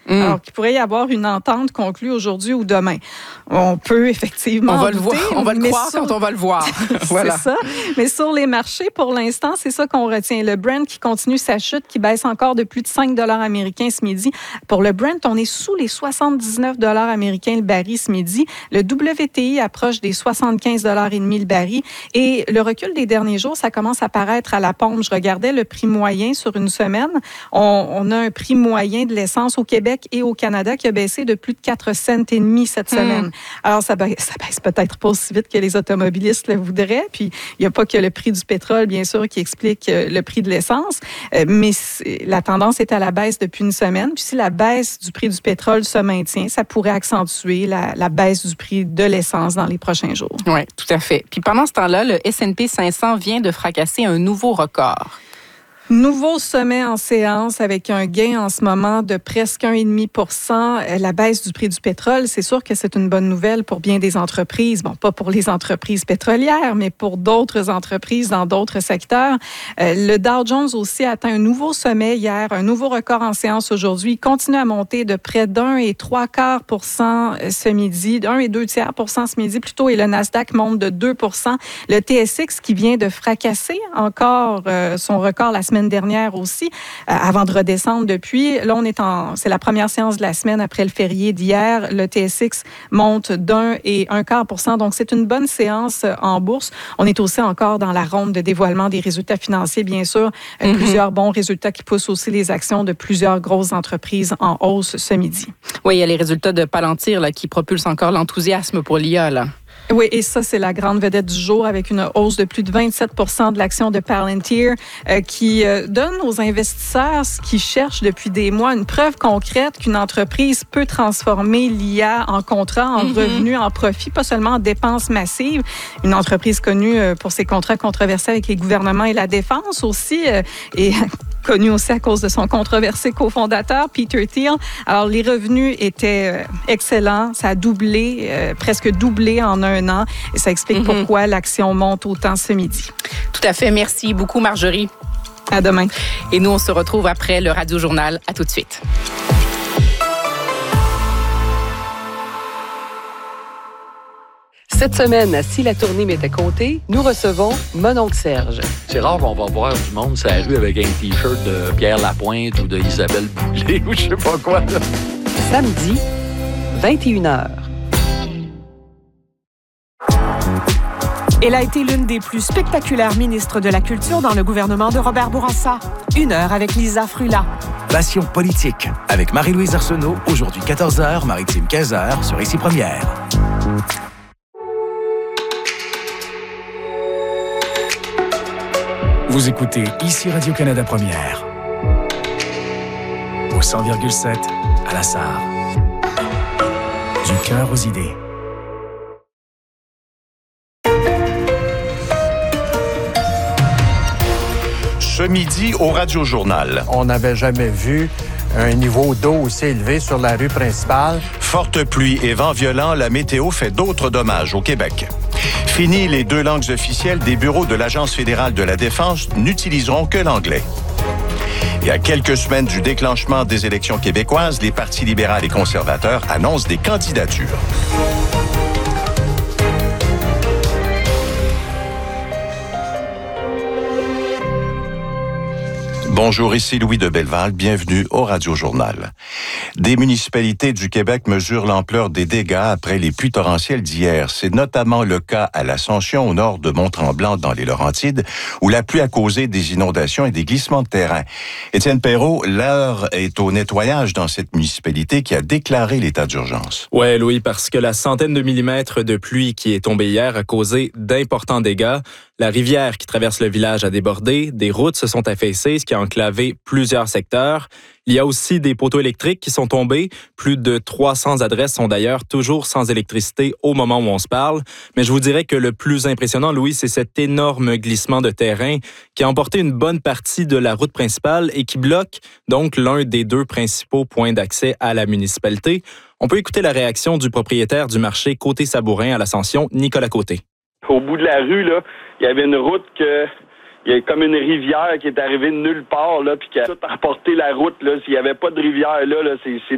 Alors qu'il pourrait y avoir une entente conclue aujourd'hui ou demain. On peut effectivement on va le voir, on va le croire quand on va le voir. Voilà. C'est ça. Mais sur les marchés, pour l'instant, c'est ça qu'on retient. Le Brent qui continue sa chute, qui baisse encore de plus de 5 $ américains ce midi. Pour le Brent, on est sous les 79 $ américains le baril ce midi. Le WTI approche des 75,5 $ le baril. Et le recul des derniers jours, ça commence à paraître à la pompe. Je regardais le prix moyen sur une semaine. On a un prix moyen de l'essence au Québec et au Canada qui a baissé de plus de 4 cents et demi cette semaine. Alors, ça baisse peut-être pas aussi vite que les automobilistes le voudraient. Puis, il n'y a pas que le prix du pétrole, bien sûr, qui explique le prix de l'essence. Mais la tendance est à la baisse depuis une semaine. Puis, si la baisse du prix du pétrole se maintient, ça pourrait accentuer la baisse du prix de l'essence dans les prochains jours. Oui, tout à fait. Puis, pendant ce temps-là, le S&P 500 vient de fracasser un nouveau record. Nouveau sommet en séance avec un gain en ce moment de presque 1,5 %. La baisse du prix du pétrole, c'est sûr que c'est une bonne nouvelle pour bien des entreprises. Bon, pas pour les entreprises pétrolières, mais pour d'autres entreprises dans d'autres secteurs. Le Dow Jones aussi a atteint un nouveau sommet hier, un nouveau record en séance aujourd'hui. Il continue à monter de près d'1,75 % ce midi, d'1,2 % ce midi plutôt, et le Nasdaq monte de 2 %. Le TSX qui vient de fracasser encore son record la semaine dernière aussi, avant de redescendre depuis. Là, c'est la première séance de la semaine après le férié d'hier. Le TSX monte d'1,25 %. Donc, c'est une bonne séance en bourse. On est aussi encore dans la ronde de dévoilement des résultats financiers, bien sûr. Plusieurs bons résultats qui poussent aussi les actions de plusieurs grosses entreprises en hausse ce midi. Oui, il y a les résultats de Palantir là, qui propulsent encore l'enthousiasme pour l'IA, là. Oui, et ça, c'est la grande vedette du jour avec une hausse de plus de 27 % de l'action de Palantir qui donne aux investisseurs ce qu'ils cherchent depuis des mois, une preuve concrète qu'une entreprise peut transformer l'IA en contrat, en revenus, en profit, pas seulement en dépenses massives. Une entreprise connue pour ses contrats controversés avec les gouvernements et la défense aussi, et connu aussi à cause de son controversé cofondateur, Peter Thiel. Alors, les revenus étaient excellents. Ça a doublé, presque doublé en un an. Et ça explique pourquoi l'action monte autant ce midi. Tout à fait. Merci beaucoup, Marjorie. À demain. Et nous, on se retrouve après le Radio Journal. À tout de suite. Cette semaine, à Si la tournée m'était comptée, nous recevons mon oncle Serge. C'est rare qu'on va voir du monde sur la rue avec un T-shirt de Pierre Lapointe ou de Isabelle Boulay ou je sais pas quoi. Là. Samedi, 21h. Elle a été l'une des plus spectaculaires ministres de la Culture dans le gouvernement de Robert Bourassa. 1 heure avec Lisa Frula. Passion politique avec Marie-Louise Arsenault, aujourd'hui 14h, Maritime 15h sur Ici Première. Vous écoutez Ici Radio-Canada Première. Au 100,7 à la Sarre. Du cœur aux idées. Ce midi au Radio Journal. On n'avait jamais vu un niveau d'eau aussi élevé sur la rue principale. Forte pluie et vent violent, la météo fait d'autres dommages au Québec. Fini les 2 langues officielles des bureaux de l'Agence fédérale de la défense n'utiliseront que l'anglais. Et à quelques semaines du déclenchement des élections québécoises, les partis libéral et conservateurs annoncent des candidatures. Bonjour, ici Louis de Belleval. Bienvenue au Radio Journal. Des municipalités du Québec mesurent l'ampleur des dégâts après les pluies torrentielles d'hier. C'est notamment le cas à l'Ascension, au nord de Mont-Tremblant, dans les Laurentides, où la pluie a causé des inondations et des glissements de terrain. Étienne Perrault, l'heure est au nettoyage dans cette municipalité qui a déclaré l'état d'urgence. Ouais, Louis, parce que la centaine de millimètres de pluie qui est tombée hier a causé d'importants dégâts. La rivière qui traverse le village a débordé, des routes se sont affaissées, ce qui a enclavé plusieurs secteurs. Il y a aussi des poteaux électriques qui sont tombés. Plus de 300 adresses sont d'ailleurs toujours sans électricité au moment où on se parle. Mais je vous dirais que le plus impressionnant, Louis, c'est cet énorme glissement de terrain qui a emporté une bonne partie de la route principale et qui bloque donc l'un des 2 principaux points d'accès à la municipalité. On peut écouter la réaction du propriétaire du marché Côté-Sabourin à l'Ascension, Nicolas Côté. Au bout de la rue, là, il y avait une route il y a comme une rivière qui est arrivée de nulle part, là, puis qui a tout emporté la route, là. S'il n'y avait pas de rivière, là, c'est